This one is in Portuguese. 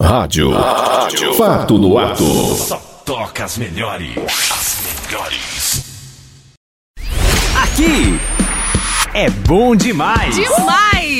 Rádio. Fato no ato. Só toca as melhores. Aqui é bom demais. Demais!